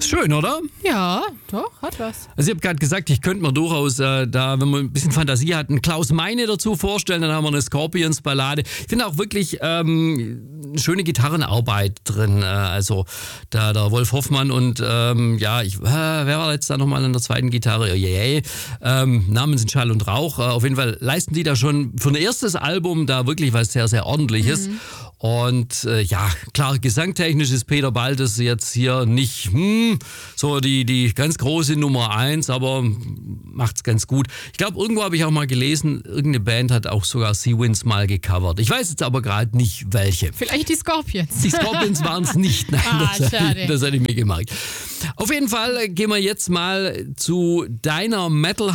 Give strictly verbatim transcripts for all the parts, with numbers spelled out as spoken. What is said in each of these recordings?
Schön, oder? Ja, doch, hat was. Also ich habe gerade gesagt, ich könnte mir durchaus äh, da, wenn man ein bisschen Fantasie hat, einen Klaus Meine dazu vorstellen. Dann haben wir eine Scorpions-Ballade. Ich finde auch wirklich ähm, schöne Gitarrenarbeit drin. Äh, also da der Wolf Hoffmann und ähm, ja, ich, äh, wer war jetzt da nochmal an der zweiten Gitarre? Oh, yeah, ähm, Namen sind Schall und Rauch. Äh, auf jeden Fall leisten die da schon für ein erstes Album da wirklich was sehr, sehr Ordentliches. Mhm. Und äh, ja, klar, gesangtechnisch ist Peter Baltes jetzt hier nicht hm, so die, die ganz große Nummer eins, aber macht's ganz gut. Ich glaube, irgendwo habe ich auch mal gelesen, irgendeine Band hat auch sogar Sea Winds mal gecovert. Ich weiß jetzt aber gerade nicht, welche. Vielleicht die Scorpions. Die Scorpions waren es nicht. Nein, ah, das, schade. das hatte ich mir gemerkt. Auf jeden Fall gehen wir jetzt mal zu deiner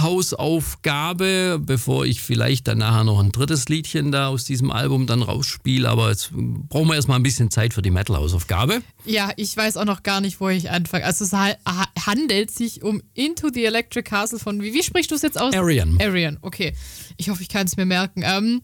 Metal-House-Aufgabe, bevor ich vielleicht dann nachher noch ein drittes Liedchen da aus diesem Album dann rausspiele. Aber jetzt brauchen wir erstmal ein bisschen Zeit für die Metal-House-Aufgabe. Ja, ich weiß auch noch gar nicht, wo ich anfange. Also es ha- handelt sich um Into the Electric Castle von, wie, wie sprichst du es jetzt aus? Arian. Arian, okay. Ich hoffe, ich kann es mir merken. Ähm,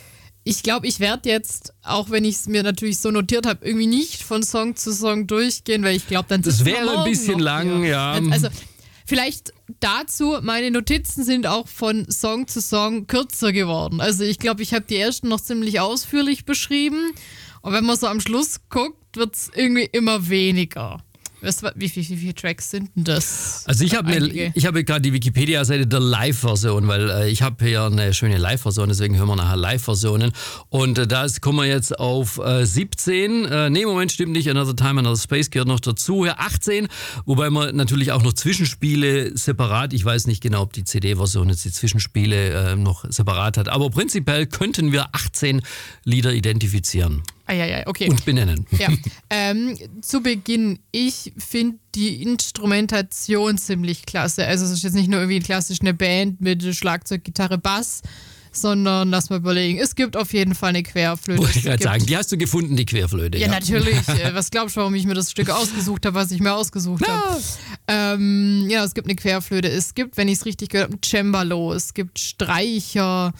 ich glaube, ich werde jetzt, auch wenn ich es mir natürlich so notiert habe, irgendwie nicht von Song zu Song durchgehen, weil ich glaube, dann das wäre ein bisschen lang, hier. ja. Also vielleicht dazu, meine Notizen sind auch von Song zu Song kürzer geworden. Also ich glaube, ich habe die ersten noch ziemlich ausführlich beschrieben und wenn man so am Schluss guckt, wird es irgendwie immer weniger. Was, wie, wie, wie viele Tracks sind denn das? Also ich habe ich habe gerade die Wikipedia-Seite der Live-Version, weil äh, ich habe hier eine schöne Live-Version, deswegen hören wir nachher Live-Versionen. Und äh, da kommen wir jetzt auf äh, siebzehn. Äh, nee, Moment, stimmt nicht. Another Time, Another Space gehört noch dazu. Ja, achtzehn, wobei man natürlich auch noch Zwischenspiele separat, ich weiß nicht genau, ob die C D-Version jetzt die Zwischenspiele äh, noch separat hat, aber prinzipiell könnten wir achtzehn Lieder identifizieren. Ah, ja, ja, okay. Und benennen. Ja. Ähm, zu Beginn, ich finde die Instrumentation ziemlich klasse. Also es ist jetzt nicht nur irgendwie klassisch eine Band mit Schlagzeug, Gitarre, Bass, sondern lass mal überlegen, es gibt auf jeden Fall eine Querflöte. Wollte ich gerade sagen, die hast du gefunden, die Querflöte. Ja, ja. natürlich. Was glaubst du, warum ich mir das Stück ausgesucht habe, was ich mir ausgesucht habe? Ähm, ja, es gibt eine Querflöte. Es gibt, wenn ich es richtig gehört habe, ein Cembalo. Es gibt Streicher.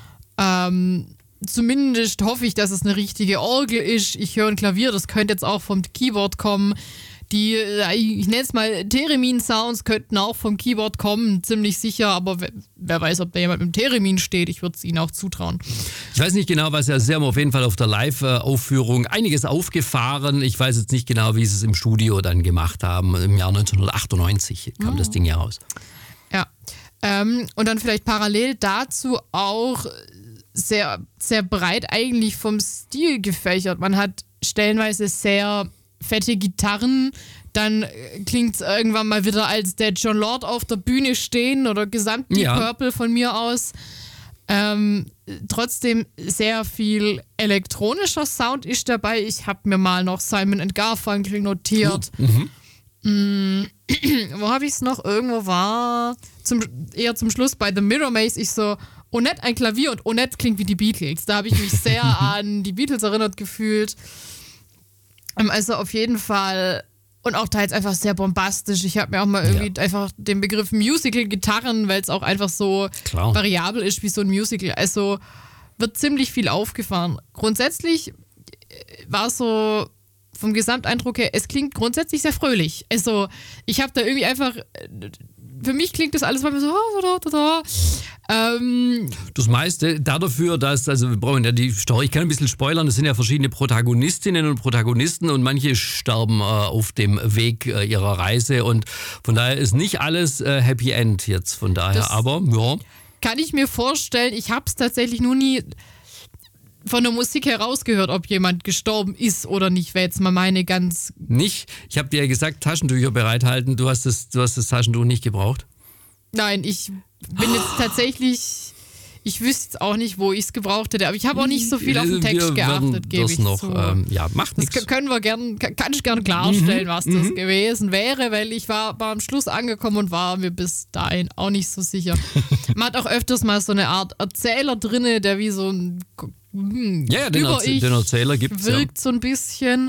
Ähm, Zumindest hoffe ich, dass es eine richtige Orgel ist. Ich höre ein Klavier, das könnte jetzt auch vom Keyboard kommen. Die, ich nenne es mal Theremin-Sounds, könnten auch vom Keyboard kommen, ziemlich sicher. Aber wer weiß, ob da jemand mit dem Theremin steht. Ich würde es ihnen auch zutrauen. Ich weiß nicht genau, was er Sie haben auf jeden Fall auf der Live-Aufführung einiges aufgefahren. Ich weiß jetzt nicht genau, wie sie es im Studio dann gemacht haben. Im Jahr neunzehnhundertachtundneunzig kam oh. das Ding ja raus. Ja, ähm, und dann vielleicht parallel dazu auch sehr, sehr breit eigentlich vom Stil gefächert. Man hat stellenweise sehr fette Gitarren, dann klingt es irgendwann mal wieder, als der Jon Lord auf der Bühne stehen oder gesamt Deep ja. Purple von mir aus. Ähm, trotzdem sehr viel elektronischer Sound ist dabei. Ich habe mir mal noch Simon and Garfunkel notiert. Mhm. Mm, wo habe ich es noch? Irgendwo war zum, eher zum Schluss bei The Mirror Maze. Ich so, Onett ein Klavier und Onett klingt wie die Beatles. Da habe ich mich sehr an die Beatles erinnert gefühlt. Also auf jeden Fall und auch teils einfach sehr bombastisch. Ich habe mir auch mal irgendwie ja. einfach den Begriff Musical-Gitarren, weil es auch einfach so Klar. variabel ist wie so ein Musical. Also wird ziemlich viel aufgefahren. Grundsätzlich war es so vom Gesamteindruck her, es klingt grundsätzlich sehr fröhlich. Also ich habe da irgendwie einfach, für mich klingt das alles mal so, da, da, da. Ähm, das meiste dafür, dass, also wir brauchen ja die Story, ich kann ein bisschen spoilern, es sind ja verschiedene Protagonistinnen und Protagonisten und manche sterben äh, auf dem Weg äh, ihrer Reise und von daher ist nicht alles äh, Happy End jetzt, von daher, aber ja. Kann ich mir vorstellen, ich habe es tatsächlich nur nie von der Musik herausgehört, ob jemand gestorben ist oder nicht, wäre jetzt mal meine ganz... Nicht? Ich habe dir ja gesagt, Taschentücher bereithalten, du hast das, du hast das Taschentuch nicht gebraucht? Nein, ich bin jetzt tatsächlich... Ich wüsste jetzt auch nicht, wo ich es gebraucht hätte, aber ich habe auch nicht so viel auf den Text Wir geachtet, gebe ich noch, zu. Ähm, ja, macht nichts. Das können wir gern, kann ich gerne klarstellen, mhm, was das mhm. gewesen wäre, weil ich war, war am Schluss angekommen und war mir bis dahin auch nicht so sicher. Man hat auch öfters mal so eine Art Erzähler drinne, der wie so ein hm, ja, ja, den, Erz- den Erzähler gibt's wirkt ja. so ein bisschen.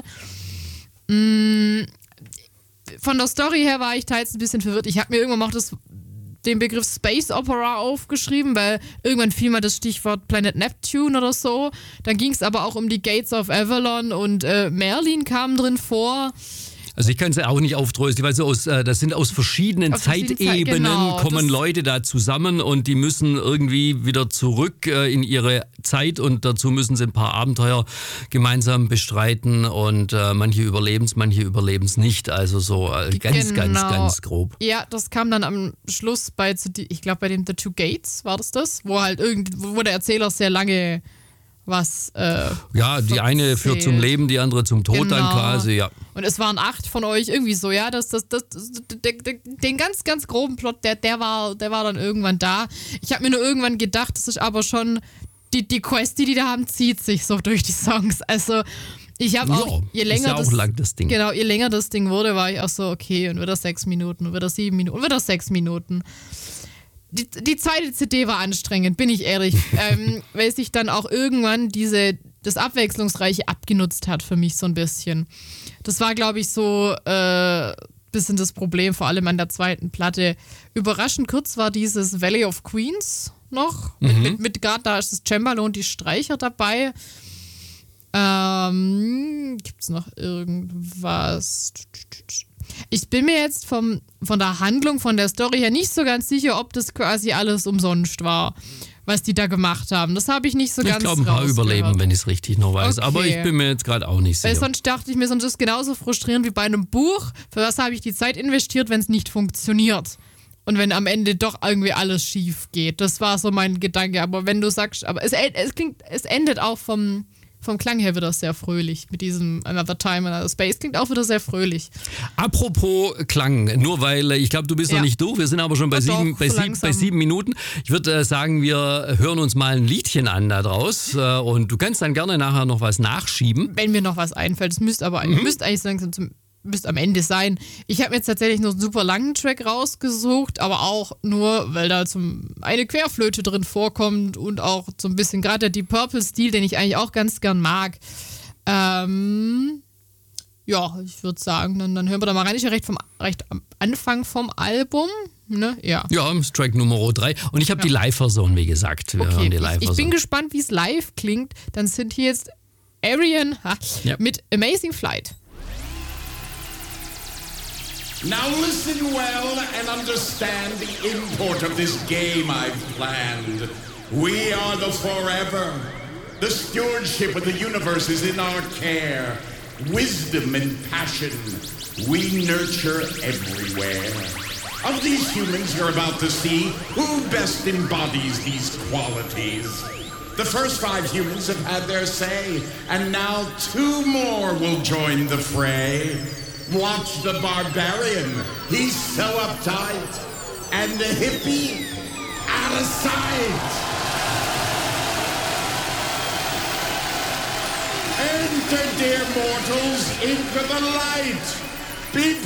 Hm, von der Story her war ich teils ein bisschen verwirrt. Ich habe mir irgendwann mal auch das den Begriff Space Opera aufgeschrieben, weil irgendwann fiel mal das Stichwort Planet Neptune oder so. Dann ging es aber auch um die Gates of Avalon und äh, Merlin kam drin vor. Also ich kann es ja auch nicht aufdröseln, weil so aus, äh, das sind aus verschiedenen Aus verschiedenen Zeitebenen Zeit- genau, kommen das- Leute da zusammen und die müssen irgendwie wieder zurück äh, in ihre Zeit und dazu müssen sie ein paar Abenteuer gemeinsam bestreiten und äh, manche überleben's, manche überleben's nicht. Also so äh, ganz, Genau. ganz, ganz grob. Ja, das kam dann am Schluss bei, ich glaube bei dem The Two Gates war das das, wo halt irgend, wo der Erzähler sehr lange was äh, Ja, die eine führt zum Leben, die andere zum Tod Genau. dann quasi, ja. Und es waren acht von euch, irgendwie so, ja, das, das, das, das der, der, den ganz, ganz groben Plot, der, der, war, der war dann irgendwann da. Ich habe mir nur irgendwann gedacht, das ist aber schon, die, die Quest, die die da haben, zieht sich so durch die Songs. Also ich habe Ja, auch, je länger ist ja auch das, lang, das Ding. Genau, je länger das Ding wurde, war ich auch so, okay, und wieder sechs Minuten, und wieder sieben Minuten, und wieder sechs Minuten. Die, die zweite C D war anstrengend, bin ich ehrlich, ähm, weil sich dann auch irgendwann diese, das Abwechslungsreiche abgenutzt hat für mich so ein bisschen. Das war, glaube ich, so äh, bisschen das Problem, vor allem an der zweiten Platte. Überraschend kurz war dieses Valley of Queens noch, Mhm. mit, mit, mit gerade da ist das Cembalo und die Streicher dabei. Ähm, gibt's noch irgendwas? Ich bin mir jetzt vom, von der Handlung, von der Story her nicht so ganz sicher, ob das quasi alles umsonst war, was die da gemacht haben. Das habe ich nicht so Ich ganz glaube, ein paar rausgehört. überleben, wenn ich es richtig noch weiß. Okay. Aber ich bin mir jetzt gerade auch nicht Weil sicher. sonst dachte ich mir, sonst ist es genauso frustrierend wie bei einem Buch. Für was habe ich die Zeit investiert, wenn es nicht funktioniert? Und wenn am Ende doch irgendwie alles schief geht. Das war so mein Gedanke. Aber wenn du sagst, aber es, es klingt, es endet auch vom, vom Klang her wieder sehr fröhlich. Mit diesem Another Time, Another Space klingt auch wieder sehr fröhlich. Apropos Klang, nur weil äh, ich glaube, du bist Ja. noch nicht durch. Wir sind aber schon bei, Doch, sieben, doch, bei, so sieben, langsam. bei sieben Minuten. Ich würde äh, sagen, wir hören uns mal ein Liedchen an da draus. Äh, und du kannst dann gerne nachher noch was nachschieben. Wenn mir noch was einfällt. Es müsste aber Mhm. müsste eigentlich langsam zum müsste am Ende sein. Ich habe mir jetzt tatsächlich noch einen super langen Track rausgesucht, aber auch nur, weil da zum eine Querflöte drin vorkommt und auch so ein bisschen gerade der Deep Purple-Stil, den ich eigentlich auch ganz gern mag. Ähm, ja, ich würde sagen, dann, dann hören wir da mal rein. Ich ja recht, vom, recht am Anfang vom Album. Ne? Ja. Ja, das ist Track Nummer drei. Und ich habe die Live-Version, wie gesagt. Wir hören Okay, die ich, ich Live-Version. bin gespannt, wie es live klingt. Dann sind hier jetzt Arian ha, Ja. mit Amazing Flight. Now listen well and understand the import of this game I've planned. We are the forever. The stewardship of the universe is in our care. Wisdom and passion we nurture everywhere. Of these humans you're about to see, who best embodies these qualities? The first five humans have had their say, and now two more will join the fray. Watch the barbarian, he's so uptight, and the hippie, out of sight. Enter, dear mortals, into the light. Be